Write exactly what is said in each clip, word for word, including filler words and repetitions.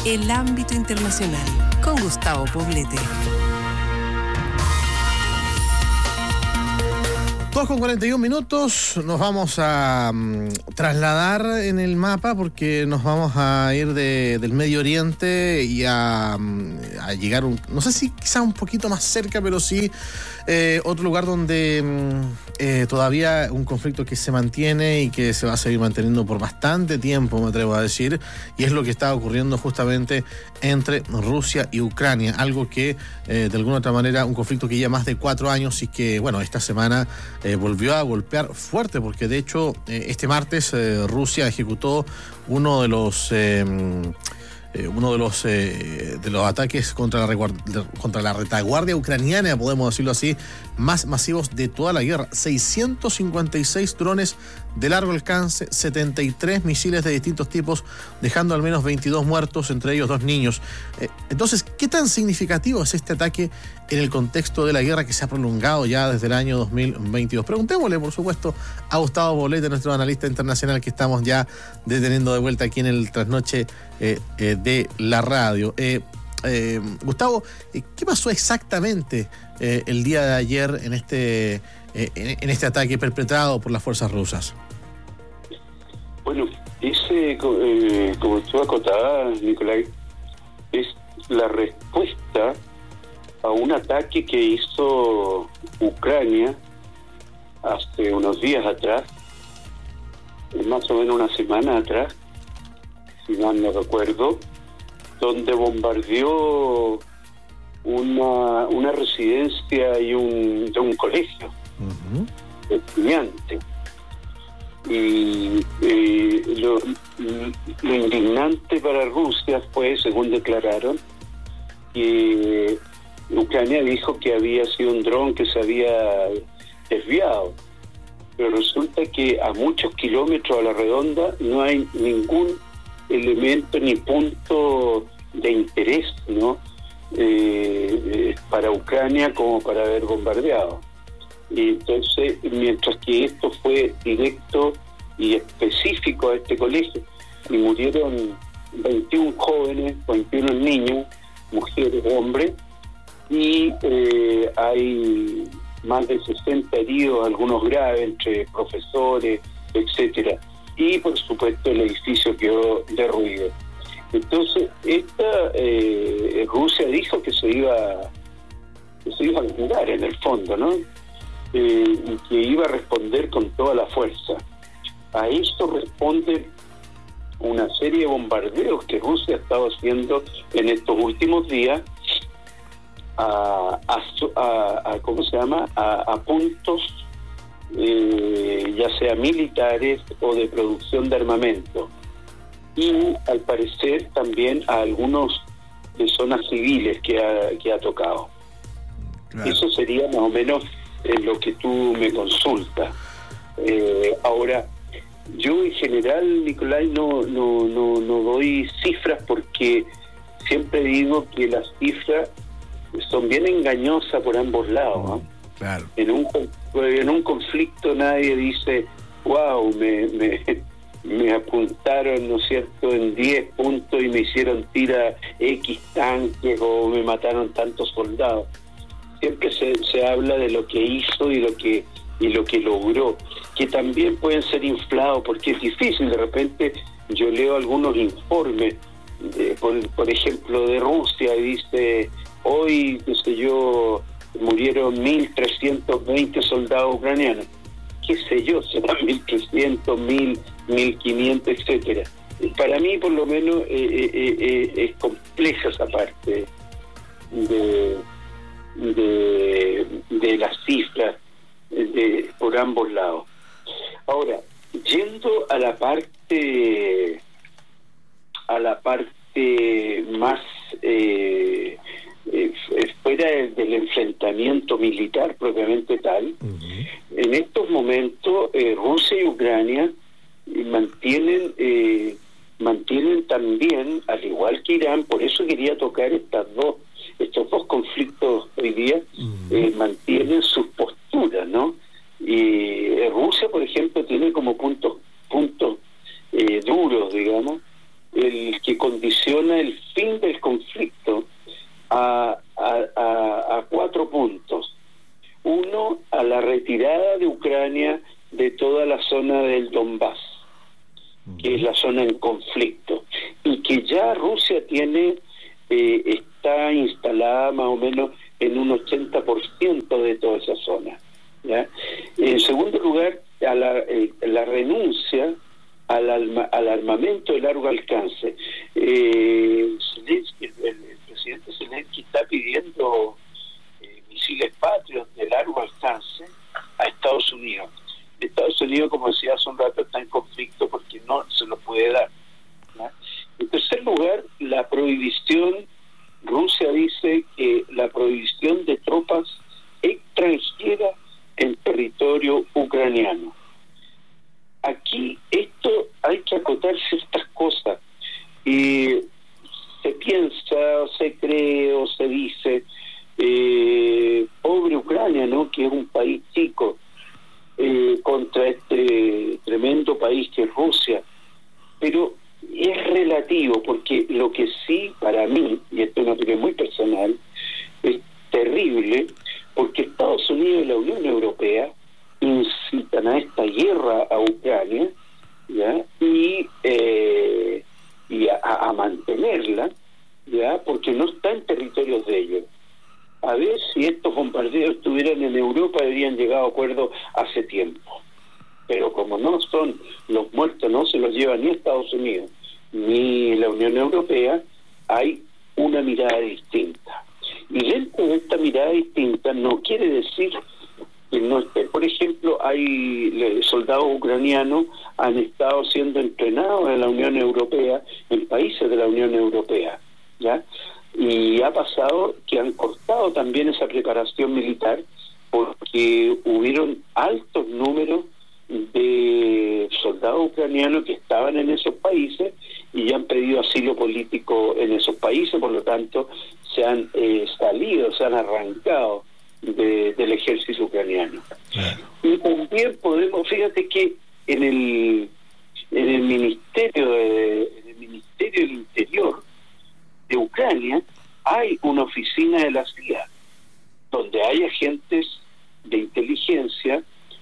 El ámbito internacional, con Gustavo Poblete. dos con cuarenta y un minutos, nos vamos a um, trasladar en el mapa porque nos vamos a ir de, del Medio Oriente y a, um, a llegar, un, no sé si quizás un poquito más cerca, pero sí eh, otro lugar donde um, eh, todavía un conflicto que se mantiene y que se va a seguir manteniendo por bastante tiempo, me atrevo a decir, y es lo que está ocurriendo justamente entre Rusia y Ucrania, algo que eh, de alguna otra manera, un conflicto que lleva más de cuatro años y que, bueno, esta semana Eh, volvió a golpear fuerte, porque de hecho eh, este martes eh, Rusia ejecutó uno de los eh, eh, uno de los eh, de los ataques contra la, contra la retaguardia ucraniana, podemos decirlo así, más masivos de toda la guerra. seiscientos cincuenta y seis drones de largo alcance, setenta y tres misiles de distintos tipos, dejando al menos veintidós muertos, entre ellos dos niños. Eh, entonces, ¿qué tan significativo es este ataque en el contexto de la guerra que se ha prolongado ya desde el año dos mil veintidós? Preguntémosle, por supuesto, a Gustavo Poblete, nuestro analista internacional, que estamos ya deteniendo de vuelta aquí en el trasnoche eh, eh, de la radio. Eh, eh, Gustavo, eh, ¿qué pasó exactamente eh, el día de ayer en este, eh, en, en este ataque perpetrado por las fuerzas rusas? Bueno, ese, eh, como tú acotabas, Nicolai, es la respuesta a un ataque que hizo Ucrania hace unos días atrás, más o menos una semana atrás, si mal no recuerdo, donde bombardeó una, una residencia y un, de un colegio uh-huh. de estudiantes. Y eh, lo, lo indignante para Rusia fue, según declararon, que Ucrania dijo que había sido un dron que se había desviado, pero resulta que a muchos kilómetros a la redonda no hay ningún elemento ni punto de interés, ¿no? Eh, para Ucrania como para haber bombardeado. Y entonces, mientras que esto fue directo y específico a este colegio, y murieron veintiún jóvenes, veintiún niños, mujeres, hombres, y eh, hay más de sesenta heridos, algunos graves, entre profesores, etcétera. Y por supuesto el edificio quedó derruido. Entonces, esta eh, Rusia dijo que se iba que se iba a vengar en el fondo, ¿no? Eh, y que iba a responder con toda la fuerza. A esto responde una serie de bombardeos que Rusia ha estado haciendo en estos últimos días a, a, a, a ¿cómo se llama? A, a puntos eh, ya sea militares o de producción de armamento, y al parecer también a algunos de zonas civiles que ha, que ha tocado. Claro. Eso sería más o menos en lo que tú me consultas. Eh, ahora, yo en general, Nicolai, no, no, no, no doy cifras porque siempre digo que las cifras son bien engañosas por ambos lados, ¿no? Claro. En un en un conflicto nadie dice, wow, me, me, me apuntaron, ¿no es cierto?, en diez puntos y me hicieron tira X tanques o me mataron tantos soldados. Siempre se, se habla de lo que hizo y lo que y lo que logró, que también pueden ser inflados porque es difícil. De repente yo leo algunos informes, de, por, por ejemplo, de Rusia, y dice, hoy, qué sé yo, murieron mil trescientos veinte soldados ucranianos. Qué sé yo, serán mil trescientos, mil, mil quinientos, etcétera. Para mí, por lo menos, eh, eh, eh, es compleja esa parte de, de, de las cifras de, por ambos lados. Ahora, yendo a la parte a la parte más eh, eh, fuera del enfrentamiento militar propiamente tal, uh-huh. En estos momentos eh, Rusia y Ucrania mantienen eh, mantienen también, al igual que Irán, por eso quería tocar estas dos estos dos conflictos hoy día, uh-huh. eh, mantienen sus posturas, ¿no? Y eh, Rusia, por ejemplo, tiene como puntos puntos eh, duros, digamos, el que condiciona el fin del conflicto a, a, a, a cuatro puntos. Uno, a la retirada de Ucrania de toda la zona del Donbass, que es la zona en conflicto, y que ya Rusia tiene, eh, está instalada más o menos en un ochenta por ciento de toda esa zona, ¿ya? En segundo lugar, a la, eh, la renuncia al, alma, al armamento de largo alcance. Eh, Zelensky, el, el presidente Zelensky está pidiendo eh, misiles patrios de largo alcance a Estados Unidos. Estados Unidos, como decía hace un rato, está en conflicto porque no se lo puede dar, ¿no? En tercer lugar, la prohibición. Rusia dice que la prohibición de tropas extranjeras en territorio ucraniano. Aquí esto hay que acotar ciertas cosas. Eh, se piensa, o se cree, o se dice, eh, pobre Ucrania, ¿no?, que es un país chico, eh, contra este tremendo país que es Rusia. Pero es relativo, porque lo que sí, para mí, y esto es una opinión muy personal, es terrible, porque Estados Unidos y la Unión Europea incitan a esta guerra a Ucrania, ¿ya? y eh, y a, a mantenerla, ya, porque no está en territorios de ellos. A ver, si estos bombardeos estuvieran en Europa, habrían llegado a acuerdo hace tiempo. Pero como no son, los muertos no se los lleva ni Estados Unidos ni la Unión Europea, hay una mirada distinta. Y dentro de esta mirada distinta no quiere decir que no esté. Por ejemplo, hay soldados ucranianos han estado siendo entrenados en la Unión Europea, en países de la Unión Europea, ¿ya? Y ha pasado que han cortado también esa preparación militar porque hubieron altos números de soldados ucranianos que estaban en esos países y han pedido asilo político en esos países, por lo tanto se han eh, salido, se han arrancado de, del ejército ucraniano. Claro. Y también podemos, fíjate que en el en el ministerio de, en el ministerio del Interior de Ucrania hay una oficina de la C I A donde hay agentes de inteligencia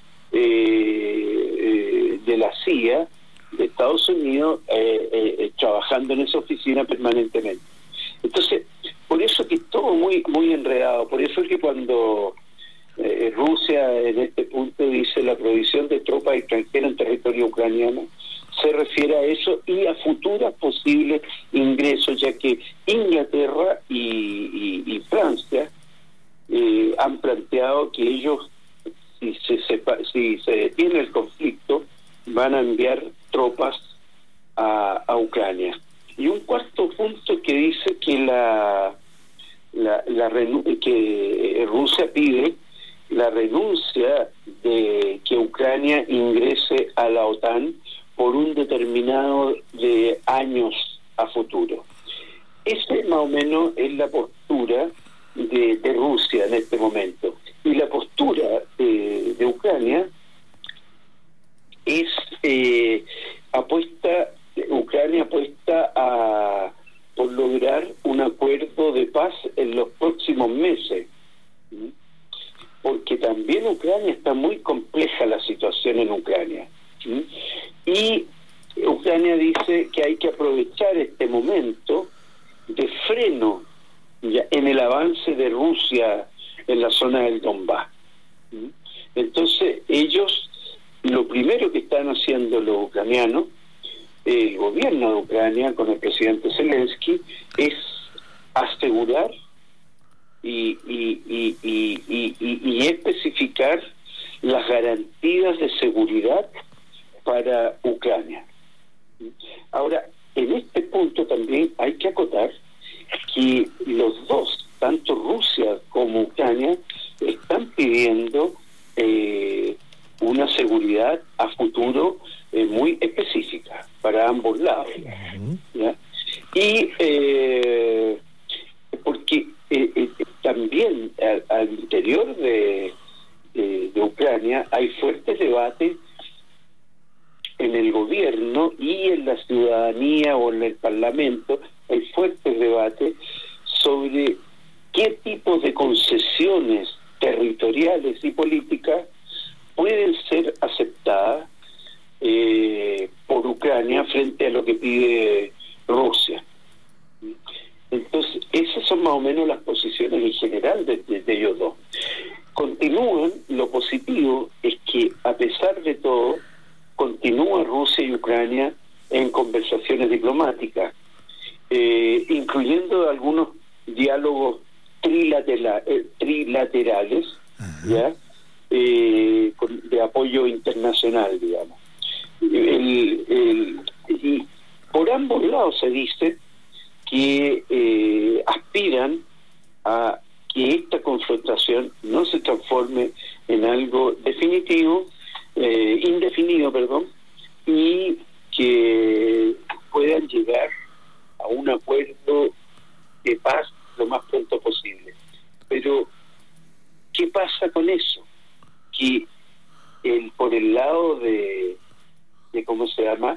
Eh, eh, de la C I A de Estados Unidos eh, eh, trabajando en esa oficina permanentemente. Entonces, por eso que es todo muy muy enredado. Por eso es que cuando eh, Rusia en este punto dice la prohibición de tropas extranjeras en territorio ucraniano, se refiere a eso y a futuros posibles ingresos, ya que Inglaterra y, y, y Francia eh, han planteado que ellos, si se, sepa, si se detiene el conflicto, van a enviar tropas a, a Ucrania. Y un cuarto punto que dice que la, la, la que Rusia pide la renuncia de que Ucrania ingrese a la OTAN por un determinado de años a futuro. Esa más o menos es la postura de, de Rusia en este momento. Y la postura de, de Ucrania es eh, apuesta, Ucrania apuesta a por lograr un acuerdo de paz en los próximos meses, ¿sí? Porque también Ucrania está muy compleja la situación en Ucrania, ¿sí? Y Ucrania dice que hay que aprovechar este momento de freno ya en el avance de Rusia en la zona del Donbass. Entonces ellos, lo primero que están haciendo los ucranianos, el gobierno de Ucrania con el presidente Zelensky, es asegurar y, y, y, y, y, y, y especificar las garantías de seguridad para Ucrania. Ahora, en este punto también hay que acotar que los dos, tanto Rusia como Ucrania, están pidiendo eh, una seguridad a futuro eh, muy específica para ambos lados, ¿ya? Y eh, porque eh, eh, también al, al interior de, de, de Ucrania hay fuertes debates en el gobierno y en la ciudadanía o en el Parlamento hay fuertes debates sobre qué tipos de concesiones territoriales y políticas pueden ser aceptadas eh, por Ucrania frente a lo que pide Rusia. Entonces, esas son más o menos las posiciones en general de, de, de ellos dos. Continúan, lo positivo es que a pesar de todo, continúa Rusia y Ucrania en conversaciones diplomáticas, eh, incluyendo algunos diálogos trilatera, eh, trilaterales, ¿ya? Eh, con, de apoyo internacional, digamos. El, el, y por ambos lados se dice que eh, aspiran a que esta confrontación no se transforme en algo definitivo, eh, indefinido, perdón, y que puedan llegar a un acuerdo de paz lo más pronto posible. Pero, ¿qué pasa con eso? Que el, por el lado de, de ¿cómo se llama?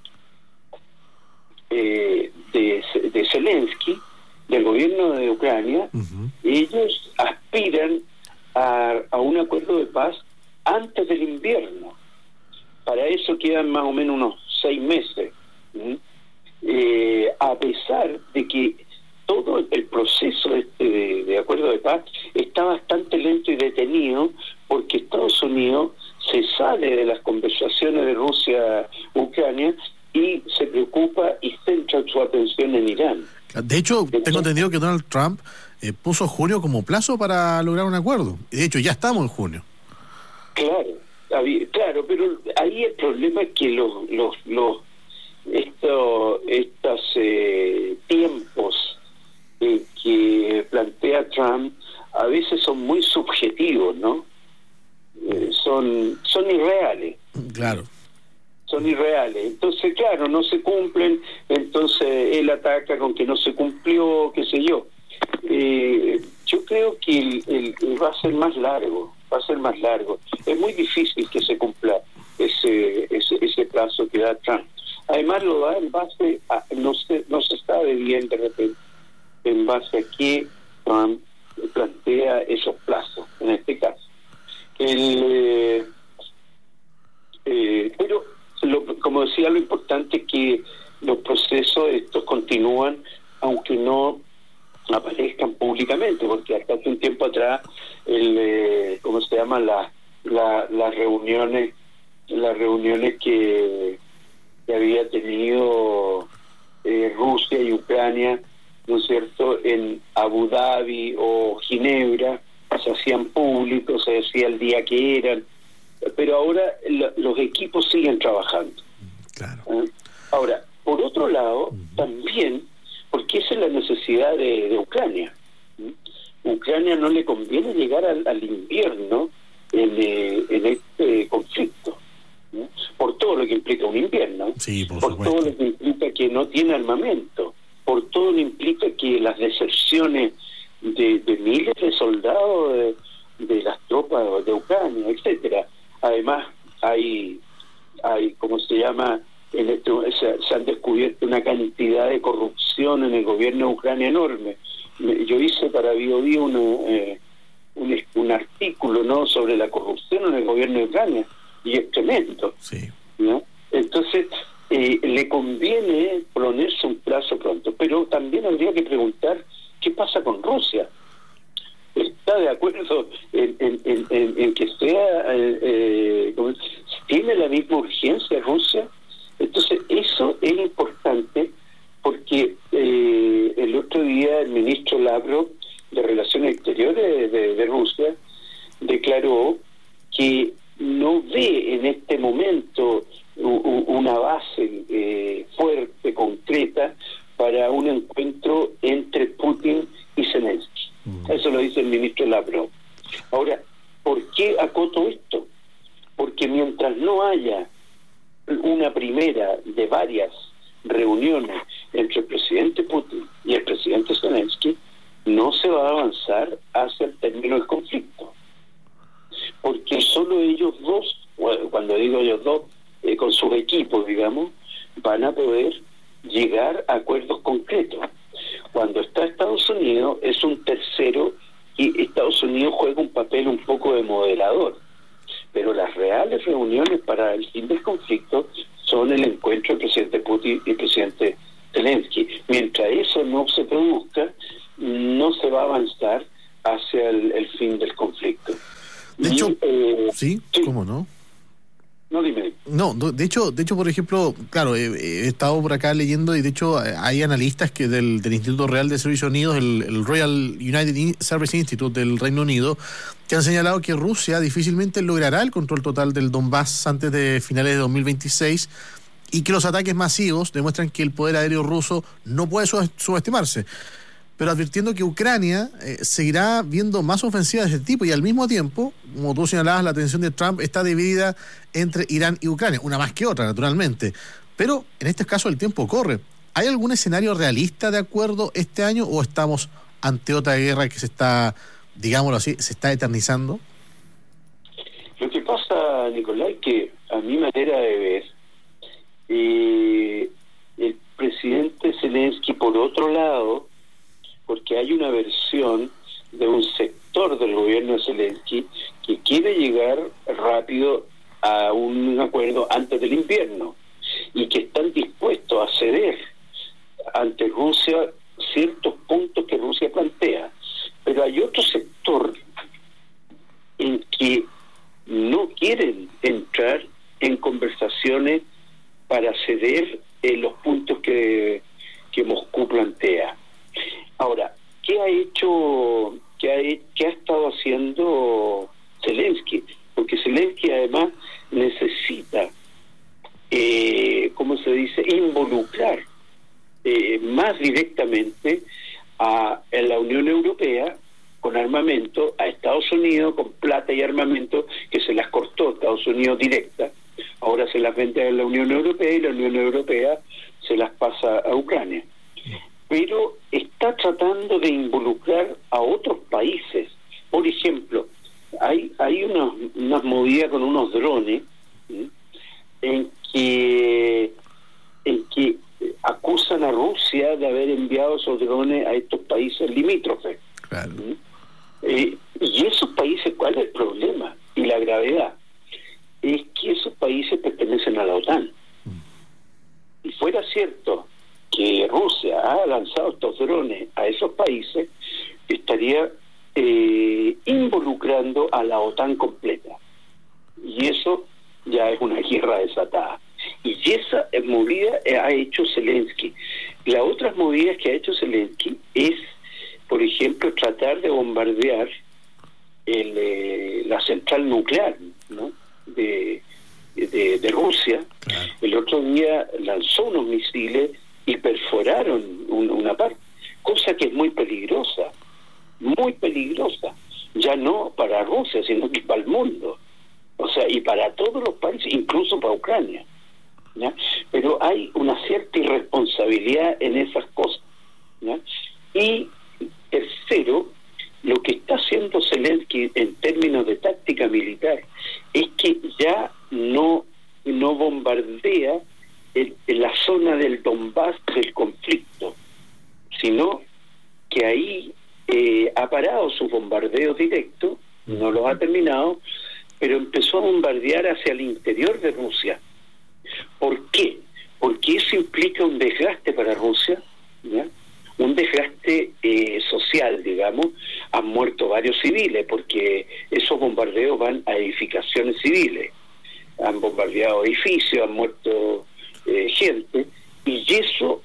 Eh, de, de Zelensky, del gobierno de Ucrania, uh-huh. ellos aspiran a, a un acuerdo de paz antes del invierno. Para eso quedan más o menos unos seis meses. ¿Mm? Eh, a pesar de que todo el proceso este de, de acuerdo de paz está bastante lento y detenido, porque Estados Unidos se sale de las conversaciones de Rusia-Ucrania y se preocupa y centra su atención en Irán. De hecho, tengo entendido que Donald Trump eh, puso junio como plazo para lograr un acuerdo. De hecho, ya estamos en junio. Claro, claro, pero ahí el problema es que los los los estos estos eh, tiempos eh, que plantea Trump a veces son muy subjetivos, ¿no? Eh, son son irreales. Claro. Son irreales. Entonces, claro, no se cumplen, entonces él ataca con que no se cumplió, qué sé yo. Eh, yo creo que el, el, el va a ser más largo, va a ser más largo. Es muy difícil que se cumpla ese ese, ese plazo que da Trump. Además lo da en base a, no se, no se sabe bien de repente, en base a qué Trump plantea esos plazos, en este caso. El, eh, eh, pero Lo, como decía, lo importante es que los procesos estos continúan, aunque no aparezcan públicamente, porque hasta hace un tiempo atrás, el, eh, ¿cómo se llama? La, la, las reuniones, las reuniones que, que había tenido eh, Rusia y Ucrania, ¿no es cierto?, en Abu Dhabi o Ginebra, se hacían públicos, se decía el día que eran. Pero ahora lo, los equipos siguen trabajando. Claro. ¿Eh? Ahora, por otro lado, uh-huh. también, porque esa es la necesidad de, de Ucrania. ¿Mm? Ucrania no le conviene llegar al, al invierno en, eh, en este conflicto, ¿eh? Por todo lo que implica un invierno, sí, por, por todo lo que implica que no tiene armamento, por todo lo que implica que las deserciones de, de miles de soldados de, de las tropas de Ucrania, etcétera. Además, hay, hay ¿cómo se llama? En este, se, se han descubierto una cantidad de corrupción en el gobierno de Ucrania enorme. Yo hice para Bio Bio una, eh, un, un artículo, ¿no?, sobre la corrupción en el gobierno de Ucrania, y es tremendo. Sí. ¿No? Entonces, eh, le conviene ponerse un plazo pronto, pero también habría que preguntar qué pasa con Rusia. ¿Está de acuerdo en, en, en, en, en que sea, eh, eh, tiene la misma urgencia Rusia? Entonces, eso es importante porque eh, el otro día el ministro Lavrov de Relaciones Exteriores de, de Rusia declaró que no ve en este momento u, una base eh, fuerte, concreta, para un encuentro entre Putin y Zelensky. Mm. Eso lo dice el ministro Lavrov. Ahora, ¿por qué acoto esto? Porque mientras no haya una primera de varias reuniones entre el presidente Putin y el presidente Zelensky, no se va a avanzar hacia el término del conflicto. Porque solo ellos dos, cuando digo ellos dos, eh, con sus equipos, Unidos es un tercero y Estados Unidos juega un papel un poco de moderador. Pero las reales reuniones para el fin del conflicto son el encuentro del presidente Putin y el presidente Zelensky. Mientras eso no se produzca, no se va a avanzar hacia el, el fin del conflicto. De y, hecho, eh, sí, sí, ¿cómo no? No, dime. No, de hecho, de hecho, por ejemplo, claro, he, he estado por acá leyendo y de hecho hay analistas que del, del Instituto Real de Servicios Unidos, el, el Royal United Service Institute del Reino Unido, que han señalado que Rusia difícilmente logrará el control total del Donbass antes de finales de dos mil veintiséis y que los ataques masivos demuestran que el poder aéreo ruso no puede subestimarse, pero advirtiendo que Ucrania eh, seguirá viendo más ofensivas de este tipo y al mismo tiempo, como tú señalabas, la atención de Trump está dividida entre Irán y Ucrania, una más que otra, naturalmente. Pero en este caso el tiempo corre. ¿Hay algún escenario realista de acuerdo este año o estamos ante otra guerra que se está, digámoslo así, se está eternizando? Lo que pasa, Nicolás, que a mi manera de ver, eh, el presidente Zelensky, por otro lado, porque hay una versión de un sector del gobierno de Zelensky que quiere llegar rápido a un acuerdo antes del invierno y que están dispuestos a ceder ante Rusia ciertos puntos que Rusia plantea. Pero hay otro sector en que no quieren entrar en conversaciones para ceder en los puntos que, que Moscú plantea. Ahora, ¿qué ha hecho, qué ha, qué ha estado haciendo Zelensky? Porque Zelensky además necesita, eh, ¿cómo se dice?, involucrar eh, más directamente a, a la Unión Europea con armamento, a Estados Unidos con plata y armamento que se las cortó Estados Unidos directa, ahora se las vende a la Unión Europea y la Unión Europea se las pasa a Ucrania. Pero está tratando de involucrar a otros países. Por ejemplo, hay hay unas, unas movidas con unos drones, ¿sí?, en que en que acusan a Rusia de haber enviado esos drones a estos países limítrofes. Claro. ¿Sí? Eh, y esos países, ¿cuál es el problema? Y la gravedad es que esos países pertenecen a la OTAN. Si fuera cierto que Rusia ha lanzado estos drones a esos países, estaría eh, involucrando a la OTAN completa. Y eso ya es una guerra desatada. Y esa movida ha hecho Zelensky. La otra movida que ha hecho Zelensky es, por ejemplo, tratar de bombardear el, eh, la central nuclear, ¿no?, de, de, de Rusia. Claro. El otro día lanzó unos misiles y perforaron un, una parte, cosa que es muy peligrosa, muy peligrosa, ya no para Rusia, sino que para el mundo, o sea, y para todos los países, incluso para Ucrania, ¿ya? Pero hay una cierta irresponsabilidad en esas cosas, ¿ya? Y tercero, lo que está haciendo Zelensky en términos de táctica militar es que ya no, no bombardea En, en la zona del Donbass del conflicto, sino que ahí eh, ha parado sus bombardeos directos, no los ha terminado, pero empezó a bombardear hacia el interior de Rusia. ¿Por qué? Porque eso implica un desgaste para Rusia, ¿ya?, un desgaste eh, social, digamos. Han muerto varios civiles porque esos bombardeos van a edificaciones civiles, han bombardeado edificios, han muerto Eh, gente, y eso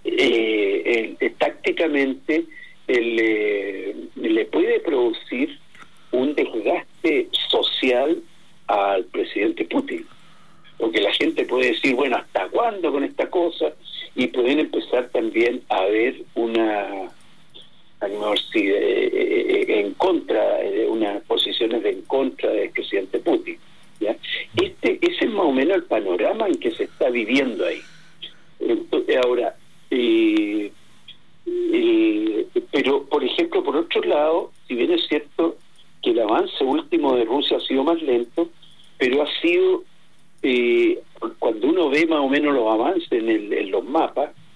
eh, eh, tácticamente eh, le, le puede producir un desgaste social al presidente Putin, porque la gente puede decir, bueno, ¿hasta cuándo con esta cosa? Y pueden empezar también a ver una a lo mejor sí, eh, en contra, eh, unas posiciones de en contra del presidente Putin, ¿ya? Este, ese es más o menos el panorama en que se está viviendo ahí. Entonces, ahora, eh, eh, pero por ejemplo, por otro lado, si bien es cierto que el avance último de Rusia ha sido más lento, pero ha sido, eh, cuando uno ve más o menos los avances en, el, en los mapas,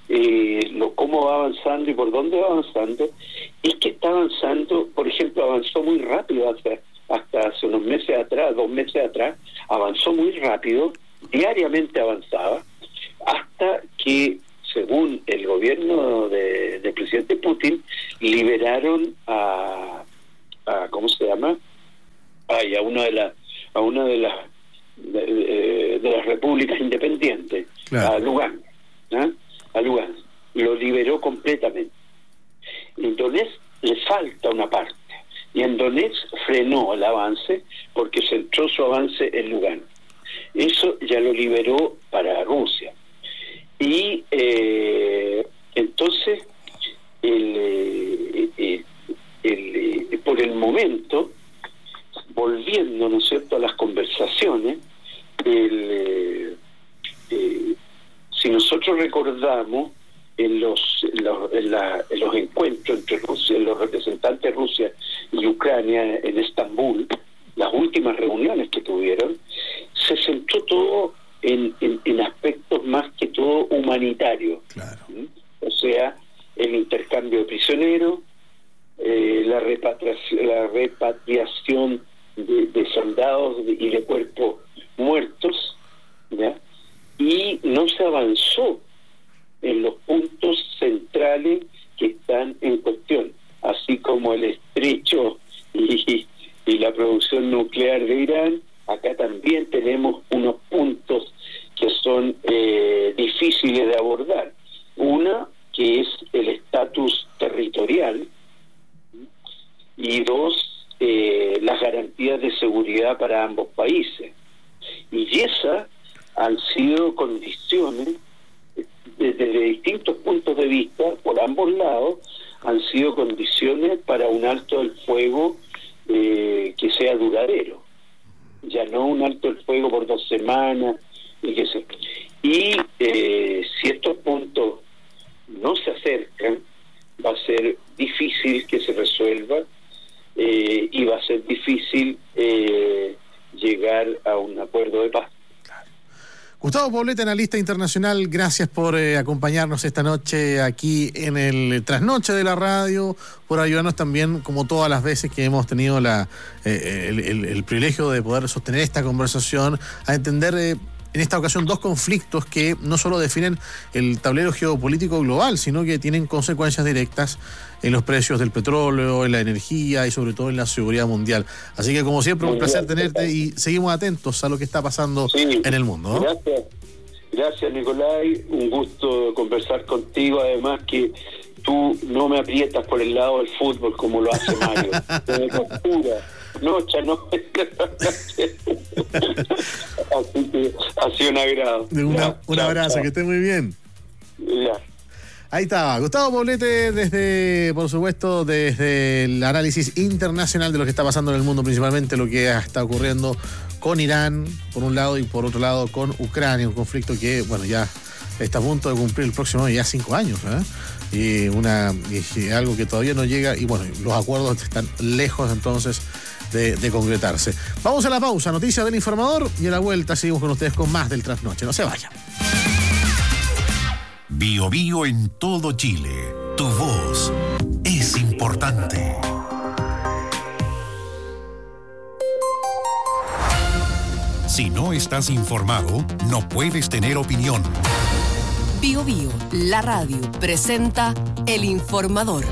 eh, lo, cómo va avanzando y por dónde va avanzando, es que está avanzando, por ejemplo, avanzó muy rápido hasta, hasta hace unos meses atrás, dos meses atrás, avanzó muy rápido, diariamente avanzaba, hasta que, según el gobierno de, del presidente Putin, liberaron a, a ¿cómo se llama? Ay, a una de las a una de las de, de, de las repúblicas independientes, claro. a Lugansk, ¿eh? a Lugansk, lo liberó completamente. En Donetsk le falta una parte, y en Donetsk frenó el avance porque centró su avance en Lugansk. Eso ya lo liberó para Rusia. Y eh, entonces, el, el, el, el, por el momento, volviendo, ¿no es cierto?, a las conversaciones, el, eh, eh, si nosotros recordamos en los en los, en la, en los encuentros entre Rusia, los representantes de Rusia y Ucrania en Estambul, las últimas reuniones que tuvieron, se centró todo en, en, en aspectos más que todo humanitarios. Claro. ¿Mm? O sea, el intercambio de prisioneros, eh, la repatriación, la repatriación de, de soldados y de cuerpos muertos, ¿ya? Y no se avanzó en los puntos centrales que están en cuestión, así como el estrecho y, y la producción nuclear de Irán. Acá también tenemos unos puntos que son eh, difíciles de abordar. Una, que es el estatus territorial, y dos, eh, las garantías de seguridad para ambos países. Y esas han sido condiciones, desde distintos puntos de vista, por ambos lados, han sido condiciones para un alto del fuego eh, que sea duradero. Ya no un alto del fuego por dos semanas, y que se... Y eh, si estos puntos no se acercan, va a ser difícil que se resuelva, eh, y va a ser difícil eh, llegar a un acuerdo de paz. Gustavo Poblete, analista internacional, gracias por eh, acompañarnos esta noche aquí en el Trasnoche de la radio, por ayudarnos también, como todas las veces que hemos tenido la eh, el, el, el privilegio de poder sostener esta conversación, a entender eh, en esta ocasión dos conflictos que no solo definen el tablero geopolítico global, sino que tienen consecuencias directas en los precios del petróleo, en la energía y sobre todo en la seguridad mundial. Así que, como siempre, un placer tenerte y seguimos atentos a lo que está pasando sí, en el mundo, ¿no? Gracias, gracias Nicolai, un gusto conversar contigo, además que tú no me aprietas por el lado del fútbol como lo hace Mario. Me captura. No, no. Así que ha sido un agrado. Una, ya, un chao, abrazo, chao. Que esté muy bien. Ya. Ahí está, Gustavo Poblete, desde, por supuesto, desde el análisis internacional de lo que está pasando en el mundo, principalmente lo que está ocurriendo con Irán, por un lado, y por otro lado con Ucrania, un conflicto que, bueno, ya está a punto de cumplir el próximo año, ya cinco años, ¿eh? Y, una, y algo que todavía no llega, y bueno, los acuerdos están lejos entonces de, de concretarse. Vamos a la pausa, noticias del informador, y a la vuelta seguimos con ustedes con más del Trasnoche. No se vayan. Bio Bio en todo Chile. Tu voz es importante. Si no estás informado, no puedes tener opinión. Bio Bio, la radio, presenta El Informador.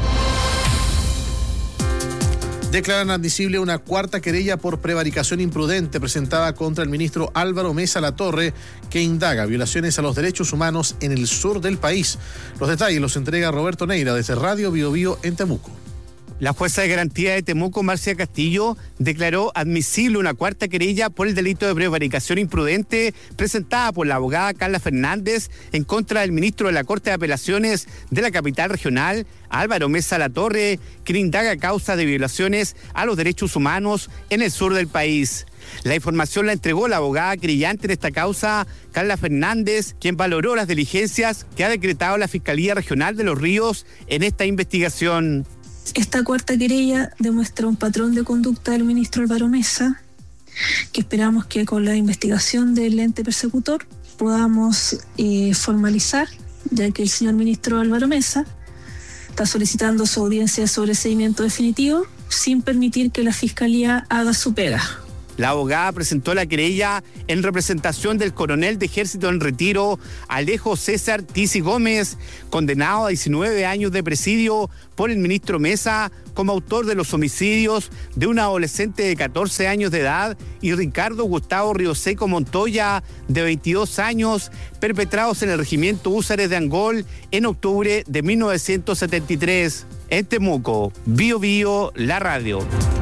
Declaran admisible una cuarta querella por prevaricación imprudente presentada contra el ministro Álvaro Mesa Latorre, que indaga violaciones a los derechos humanos en el sur del país. Los detalles los entrega Roberto Neira desde Radio Bio Bio en Temuco. La jueza de garantía de Temuco, Marcia Castillo, declaró admisible una cuarta querella por el delito de prevaricación imprudente presentada por la abogada Carla Fernández en contra del ministro de la Corte de Apelaciones de la capital regional, Álvaro Mesa Latorre, quien indaga causas de violaciones a los derechos humanos en el sur del país. La información la entregó la abogada querellante en esta causa, Carla Fernández, quien valoró las diligencias que ha decretado la Fiscalía Regional de Los Ríos en esta investigación. Esta cuarta querella demuestra un patrón de conducta del ministro Álvaro Mesa, que esperamos que con la investigación del ente persecutor podamos eh, formalizar ya que el señor ministro Álvaro Mesa está solicitando su audiencia de sobreseimiento definitivo sin permitir que la Fiscalía haga su pega. La abogada presentó la querella en representación del coronel de ejército en retiro, Alejo César Tisi Gómez, condenado a diecinueve años de presidio por el ministro Mesa como autor de los homicidios de una adolescente de catorce años de edad y Ricardo Gustavo Rioseco Montoya, de veintidós años, perpetrados en el regimiento Húsares de Angol en octubre de mil novecientos setenta y tres. En Temuco, Bio Bio, la radio.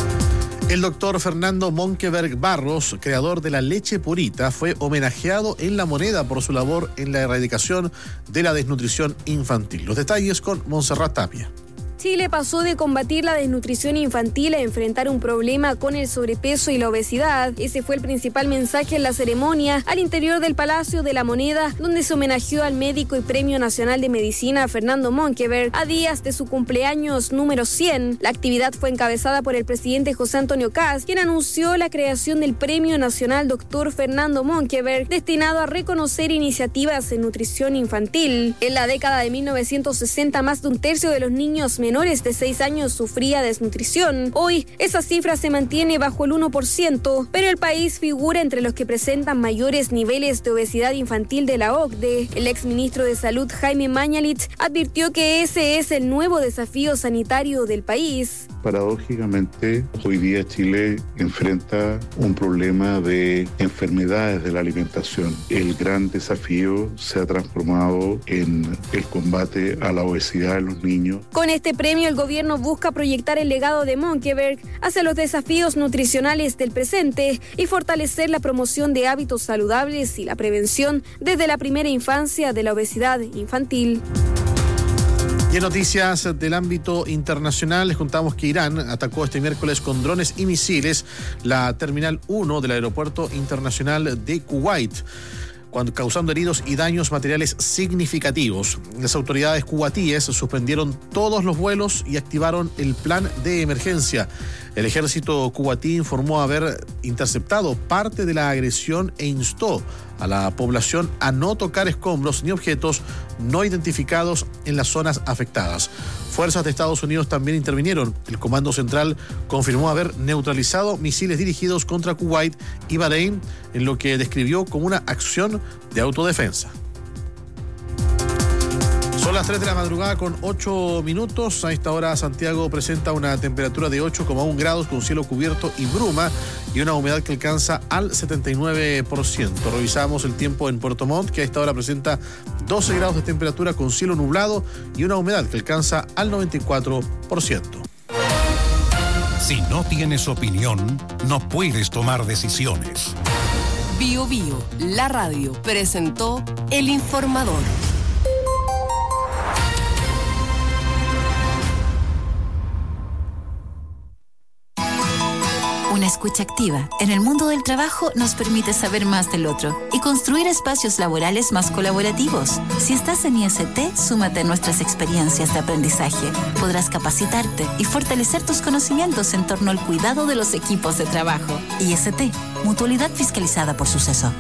El doctor Fernando Monkeberg Barros, creador de la leche purita, fue homenajeado en La Moneda por su labor en la erradicación de la desnutrición infantil. Los detalles con Montserrat Tapia. Chile pasó de combatir la desnutrición infantil a enfrentar un problema con el sobrepeso y la obesidad. Ese fue el principal mensaje en la ceremonia al interior del Palacio de la Moneda, donde se homenajeó al médico y Premio Nacional de Medicina Fernando Monkeberg a días de su cumpleaños número cien. La actividad fue encabezada por el presidente José Antonio Kast, quien anunció la creación del Premio Nacional Doctor Fernando Monkeberg, destinado a reconocer iniciativas en nutrición infantil. En la década de mil novecientos sesenta, más de un tercio de los niños menores de seis años sufría desnutrición. Hoy, esa cifra se mantiene bajo el uno por ciento, pero el país figura entre los que presentan mayores niveles de obesidad infantil de la O C D E. El exministro de Salud, Jaime Mañalich, advirtió que ese es el nuevo desafío sanitario del país. Paradójicamente, hoy día Chile enfrenta un problema de enfermedades de la alimentación. El gran desafío se ha transformado en el combate a la obesidad en los niños. Con este premio, el gobierno busca proyectar el legado de Monkeberg hacia los desafíos nutricionales del presente y fortalecer la promoción de hábitos saludables y la prevención desde la primera infancia de la obesidad infantil. Y en noticias del ámbito internacional, les contamos que Irán atacó este miércoles con drones y misiles la Terminal uno del Aeropuerto Internacional de Kuwait, cuando, causando heridos y daños materiales significativos. Las autoridades kuwaitíes suspendieron todos los vuelos y activaron el plan de emergencia. El ejército kuwaití informó haber interceptado parte de la agresión e instó a la población a no tocar escombros ni objetos no identificados en las zonas afectadas. Fuerzas de Estados Unidos también intervinieron. El Comando Central confirmó haber neutralizado misiles dirigidos contra Kuwait y Bahrein, en lo que describió como una acción de autodefensa. Son las tres de la madrugada con ocho minutos. A esta hora Santiago presenta una temperatura de ocho coma uno grados con cielo cubierto y bruma y una humedad que alcanza al setenta y nueve por ciento. Revisamos el tiempo en Puerto Montt, que a esta hora presenta doce grados de temperatura con cielo nublado y una humedad que alcanza al noventa y cuatro por ciento. Si no tienes opinión, no puedes tomar decisiones. Bio Bio, la radio, presentó El Informador. Una escucha activa en el mundo del trabajo nos permite saber más del otro y construir espacios laborales más colaborativos. Si estás en I S T, súmate a nuestras experiencias de aprendizaje. Podrás capacitarte y fortalecer tus conocimientos en torno al cuidado de los equipos de trabajo. I S T, mutualidad fiscalizada por Suceso.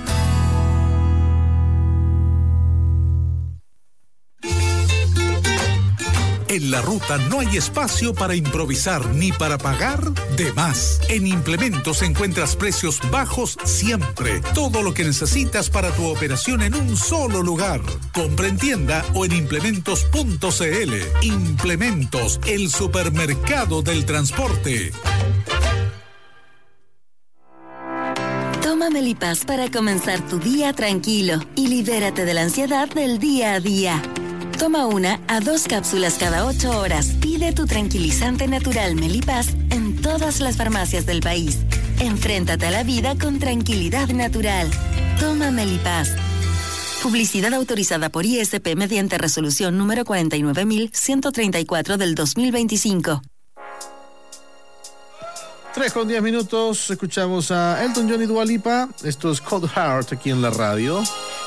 En la ruta no hay espacio para improvisar ni para pagar de más. En Implementos encuentras precios bajos siempre. Todo lo que necesitas para tu operación en un solo lugar. Compra en tienda o en implementos punto c l. Implementos, el supermercado del transporte. Toma Melipaz para comenzar tu día tranquilo y libérate de la ansiedad del día a día. Toma una a dos cápsulas cada ocho horas. Pide tu tranquilizante natural Melipaz en todas las farmacias del país. Enfréntate a la vida con tranquilidad natural. Toma Melipaz. Publicidad autorizada por I S P mediante resolución número cuarenta y nueve mil ciento treinta y cuatro del dos mil veinticinco. Tres con diez minutos, escuchamos a Elton John y Dua Lipa. Esto es Cold Heart aquí en la radio.